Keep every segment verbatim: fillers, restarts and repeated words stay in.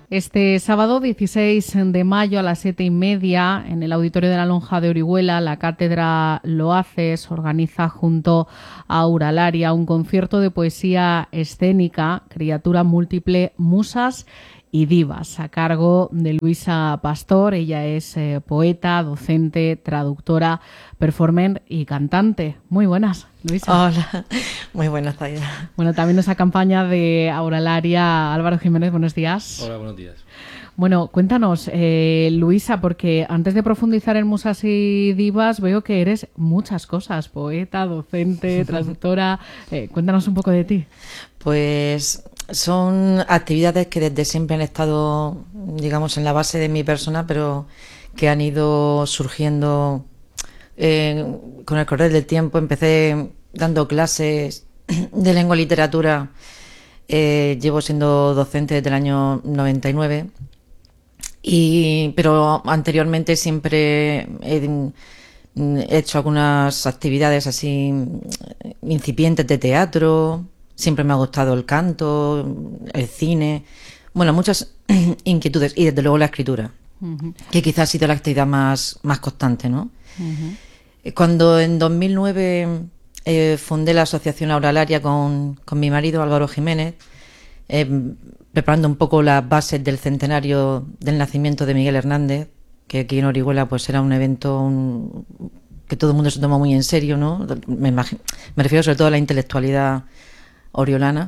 Este sábado dieciséis de mayo a las siete y media en el Auditorio de la Lonja de Orihuela, la Cátedra Loaces organiza junto a Auralaria un concierto de poesía escénica, Criatura Múltiple, Musas y Divas, a cargo de Luisa Pastor. Ella es eh, poeta, docente, traductora, performer y cantante. Muy buenas, Luisa. Hola, muy buenas, Zaida. Bueno, también nos acompaña de Auralaria Álvaro Jiménez. Buenos días. Hola, buenos días. Bueno, cuéntanos, eh, Luisa, porque antes de profundizar en Musas y Divas veo que eres muchas cosas, poeta, docente, traductora. Eh, cuéntanos un poco de ti. Pues son actividades que desde siempre han estado, digamos, en la base de mi persona, pero que han ido surgiendo eh, con el correr del tiempo. Empecé dando clases de lengua y literatura. Eh, llevo siendo docente desde el año noventa y nueve. Y, pero anteriormente siempre he hecho algunas actividades así incipientes de teatro. Siempre me ha gustado el canto, el cine, bueno, muchas inquietudes y desde luego la escritura, uh-huh. que quizás ha sido la actividad más, más constante, ¿no? Uh-huh. Cuando en dos mil nueve eh, fundé la asociación Auralaria con, con mi marido Álvaro Jiménez, eh, preparando un poco las bases del centenario del nacimiento de Miguel Hernández, que aquí en Orihuela pues era un evento un, que todo el mundo se toma muy en serio, ¿no? Me, imagino, me refiero sobre todo a la intelectualidad oriolana.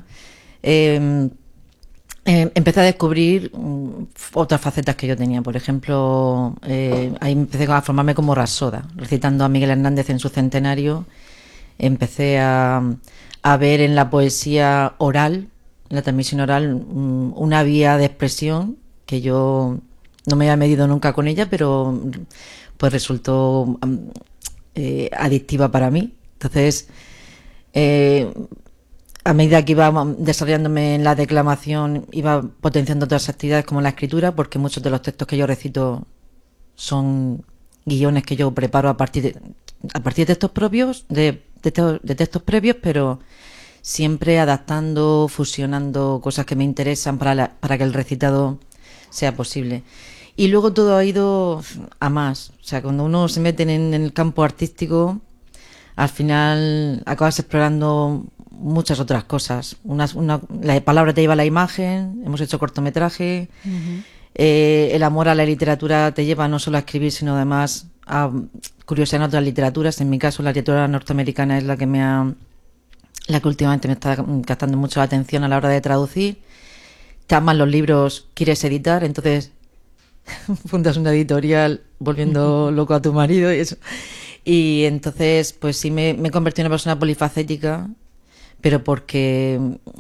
Eh, eh, empecé a descubrir um, otras facetas que yo tenía. Por ejemplo, eh, ahí empecé a formarme como rapsoda, recitando a Miguel Hernández en su centenario. Empecé a, a ver en la poesía oral, en la transmisión oral, um, una vía de expresión que yo no me había medido nunca con ella, pero pues resultó um, eh, adictiva para mí. Entonces, eh, a medida que iba desarrollándome en la declamación, iba potenciando otras actividades como la escritura, porque muchos de los textos que yo recito son guiones que yo preparo a partir de, a partir de textos propios, de, de, de textos previos, pero siempre adaptando, fusionando cosas que me interesan para, la, para que el recitado sea posible. Y luego todo ha ido a más. O sea, cuando uno se mete en, en el campo artístico, al final acabas explorando muchas otras cosas. Una, una, la palabra te lleva a la imagen, hemos hecho cortometraje, uh-huh. eh, el amor a la literatura te lleva no solo a escribir, sino además a curiosear en otras literaturas. En mi caso, la literatura norteamericana es la que me ha, la que últimamente me está captando mucho la atención a la hora de traducir. Te aman los libros, quieres editar, entonces fundas una editorial volviendo loco a tu marido y eso. Y entonces, pues sí, me, me he convertido en una persona polifacética, pero porque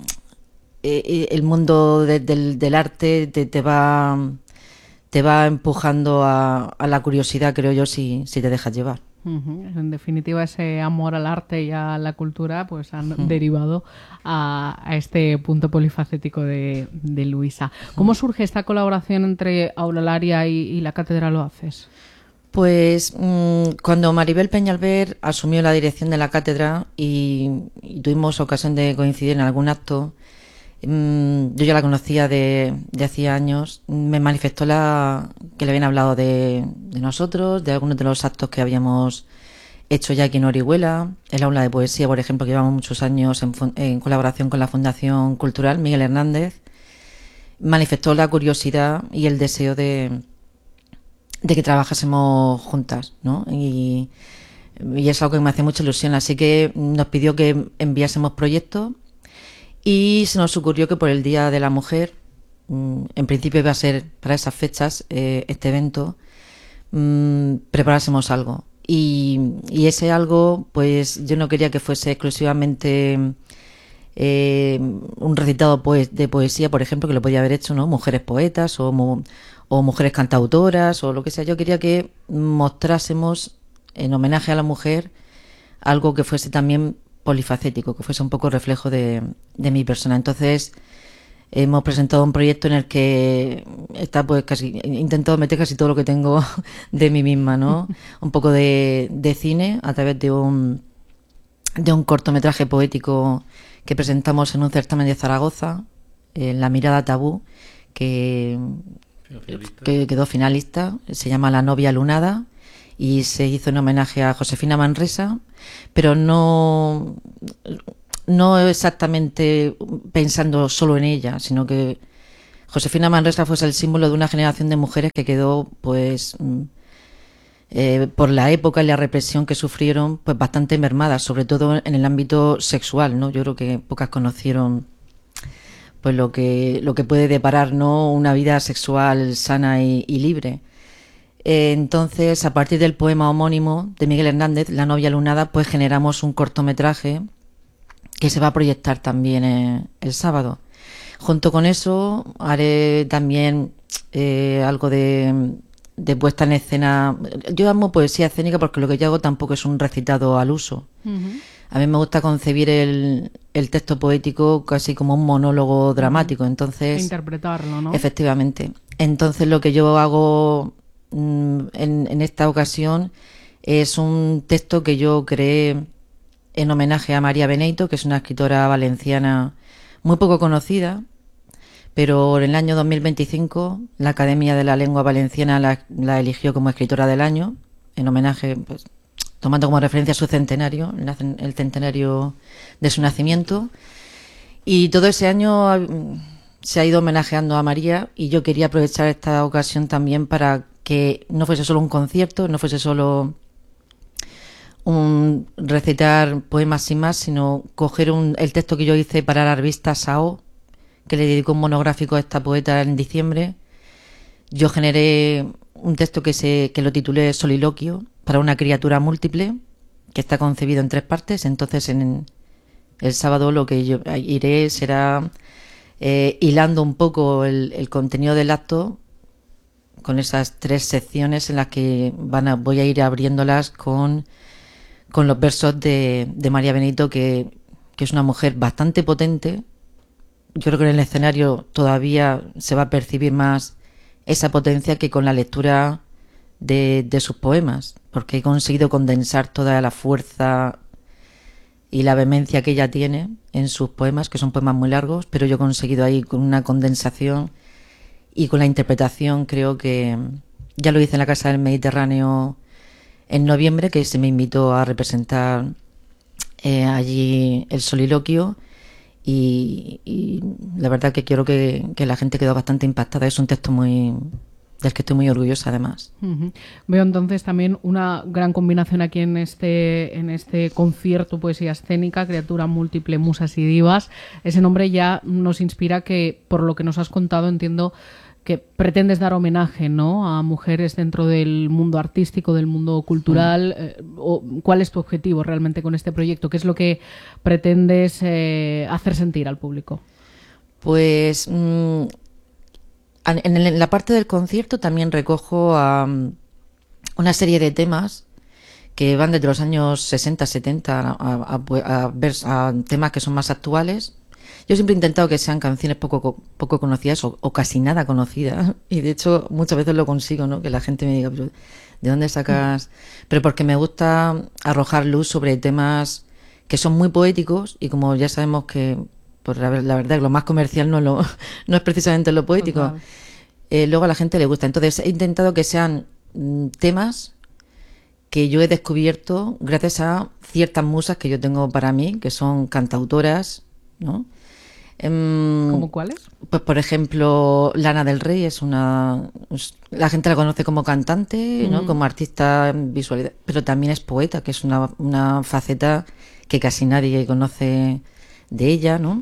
eh, el mundo de, del, del arte te, te va te va empujando a, a la curiosidad, creo yo, si, si te dejas llevar. Uh-huh. En definitiva, ese amor al arte y a la cultura pues han uh-huh. derivado a, a este punto polifacético de, de Luisa. ¿Cómo surge esta colaboración entre Auralaria y, y la Cátedra Loaces? Pues mmm, cuando Maribel Peñalver asumió la dirección de la cátedra y, y tuvimos ocasión de coincidir en algún acto, mmm, yo ya la conocía de, de hacía años, me manifestó la, que le habían hablado de, de nosotros, de algunos de los actos que habíamos hecho ya aquí en Orihuela, el aula de poesía, por ejemplo, que llevamos muchos años en, en colaboración con la Fundación Cultural Miguel Hernández. Manifestó la curiosidad y el deseo de de que trabajásemos juntas, ¿no? Y, y es algo que me hace mucha ilusión, así que nos pidió que enviásemos proyectos y se nos ocurrió que por el Día de la Mujer, en principio iba a ser para esas fechas, eh, este evento, mmm, preparásemos algo. Y, y ese algo, pues yo no quería que fuese exclusivamente eh, un recitado pues, de poesía, por ejemplo, que lo podía haber hecho, ¿no? Mujeres poetas o... Mo, o mujeres cantautoras o lo que sea. Yo quería que mostrásemos en homenaje a la mujer algo que fuese también polifacético, que fuese un poco reflejo de, de mi persona. Entonces hemos presentado un proyecto en el que está pues casi he intentado meter casi todo lo que tengo de mí misma, ¿no? Un poco de, de cine a través de un de un cortometraje poético que presentamos en un certamen de Zaragoza, en La mirada tabú, que, que quedó finalista, se llama La novia lunada y se hizo en homenaje a Josefina Manresa, pero no, no exactamente pensando solo en ella, sino que Josefina Manresa fuese el símbolo de una generación de mujeres que quedó, pues, eh, por la época y la represión que sufrieron, pues bastante mermadas, sobre todo en el ámbito sexual, ¿no? Yo creo que pocas conocieron pues lo que lo que puede deparar, ¿no?, una vida sexual sana y, y libre. Eh, entonces, a partir del poema homónimo de Miguel Hernández, La novia lunada, pues generamos un cortometraje que se va a proyectar también eh, el sábado. Junto con eso haré también eh, algo de, de puesta en escena. Yo amo poesía escénica porque lo que yo hago tampoco es un recitado al uso. Uh-huh. A mí me gusta concebir el, el texto poético casi como un monólogo dramático. Entonces, interpretarlo, ¿no? Efectivamente. Entonces lo que yo hago mmm, en, en esta ocasión es un texto que yo creé en homenaje a María Beneyto, que es una escritora valenciana muy poco conocida, pero en el año dos mil veinticinco la Academia de la Lengua Valenciana la, la eligió como escritora del año, en homenaje, pues, tomando como referencia su centenario, el centenario de su nacimiento. Y todo ese año se ha ido homenajeando a María, y yo quería aprovechar esta ocasión también para que no fuese solo un concierto, no fuese solo un recitar poemas sin más, sino coger un, el texto que yo hice para la revista Sao, que le dedicó un monográfico a esta poeta en diciembre. Yo generé un texto que se que lo titulé Soliloquio para una criatura múltiple, que está concebido en tres partes. Entonces, en el sábado lo que yo iré será eh, hilando un poco el, el contenido del acto con esas tres secciones en las que van a, voy a ir abriéndolas con con los versos de, de María Beneyto, que, que es una mujer bastante potente. Yo creo que en el escenario todavía se va a percibir más esa potencia que con la lectura de, de sus poemas, porque he conseguido condensar toda la fuerza y la vehemencia que ella tiene en sus poemas, que son poemas muy largos, pero yo he conseguido ahí con una condensación y con la interpretación. Creo que ya lo hice en la Casa del Mediterráneo en noviembre, que se me invitó a representar eh, allí el soliloquio, y, y la verdad que quiero que, que la gente quedó bastante impactada. Es un texto muy del que estoy muy orgullosa, además. Uh-huh. Veo entonces también una gran combinación aquí en este en este concierto Poesía Escénica, Criatura Múltiple, Musas y Divas. Ese nombre ya nos inspira, que por lo que nos has contado entiendo que pretendes dar homenaje, ¿no?, a mujeres dentro del mundo artístico, del mundo cultural. Mm. Eh, o, ¿cuál es tu objetivo realmente con este proyecto? ¿Qué es lo que pretendes eh, hacer sentir al público? Pues mmm, en, en la parte del concierto también recojo a um, una serie de temas que van desde los años sesenta, setenta a, a, a, a, a temas que son más actuales. Yo siempre he intentado que sean canciones poco poco conocidas o, o casi nada conocidas, y de hecho muchas veces lo consigo, ¿no?, que la gente me diga, pero ¿de dónde sacas? Pero porque me gusta arrojar luz sobre temas que son muy poéticos, y como ya sabemos que, pues la, la verdad, lo más comercial no, lo, no es precisamente lo poético, eh, luego a la gente le gusta. Entonces he intentado que sean mm, temas que yo he descubierto gracias a ciertas musas que yo tengo para mí, que son cantautoras, ¿no? Um, ¿Cómo cuáles? Pues por ejemplo, Lana del Rey es una, la gente la conoce como cantante, ¿no?, mm. como artista en visualidad, pero también es poeta, que es una, una faceta que casi nadie conoce de ella, ¿no?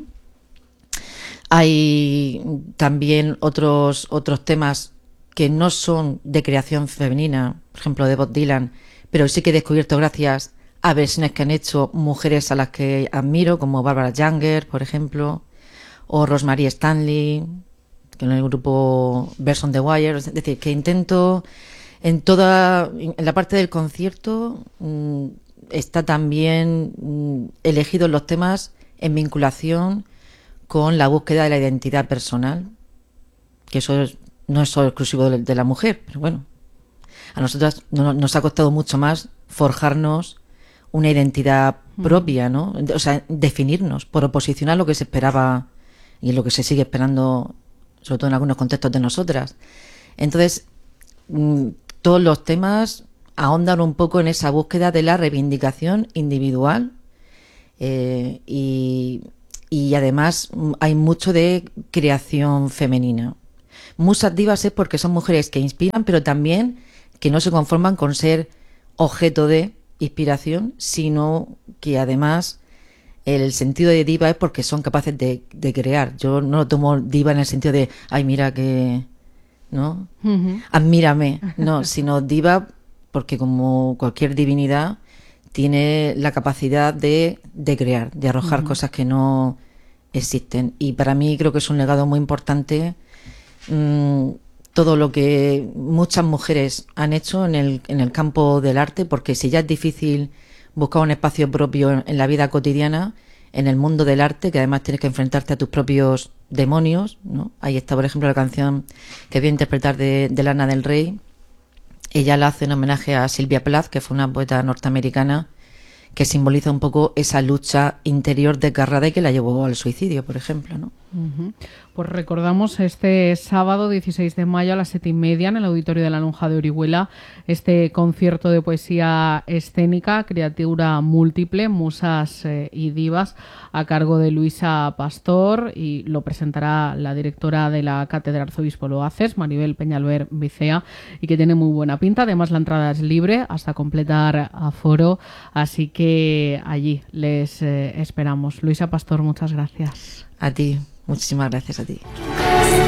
Hay también otros otros temas que no son de creación femenina, por ejemplo de Bob Dylan, pero sí que he descubierto gracias a versiones que han hecho mujeres a las que admiro, como Barbara Younger, por ejemplo, o Rosemary Stanley, que en el grupo Birds on the Wire. Es decir, que intento en toda, en la parte del concierto mmm, está también mmm, elegidos los temas en vinculación con la búsqueda de la identidad personal, que eso es, no es solo exclusivo de, de la mujer, pero bueno, a nosotras no, nos ha costado mucho más forjarnos una identidad propia, ¿no? O sea, definirnos por oposición a lo que se esperaba y lo que se sigue esperando sobre todo en algunos contextos de nosotras. Entonces, mmm, todos los temas ahondan un poco en esa búsqueda de la reivindicación individual eh, y, y además hay mucho de creación femenina. Musas divas es porque son mujeres que inspiran, pero también que no se conforman con ser objeto de inspiración, sino que además el sentido de diva es porque son capaces de, de crear. Yo no lo tomo diva en el sentido de, ay, mira que, ¿no? Uh-huh. Admírame, no, sino diva porque como cualquier divinidad tiene la capacidad de, de crear, de arrojar uh-huh. cosas que no existen. Y para mí creo que es un legado muy importante mmm, todo lo que muchas mujeres han hecho en el, en el campo del arte, porque si ya es difícil buscar un espacio propio en la vida cotidiana, en el mundo del arte, que además tienes que enfrentarte a tus propios demonios, ¿no? Ahí está, por ejemplo, la canción que voy a interpretar de, de Lana del Rey. Ella la hace en homenaje a Sylvia Plath, que fue una poeta norteamericana que simboliza un poco esa lucha interior desgarrada y que la llevó al suicidio, por ejemplo, ¿no? Uh-huh. Pues recordamos este sábado dieciséis de mayo a las siete y media en el Auditorio de la Lonja de Orihuela este concierto de poesía escénica, criatura múltiple, musas eh, y divas, a cargo de Luisa Pastor, y lo presentará la directora de la Cátedra Arzobispo Loaces, Maribel Peñalver Vicea, y que tiene muy buena pinta. Además, la entrada es libre hasta completar aforo, así que allí les eh, esperamos. Luisa Pastor, muchas gracias. A ti. Muchísimas gracias a ti.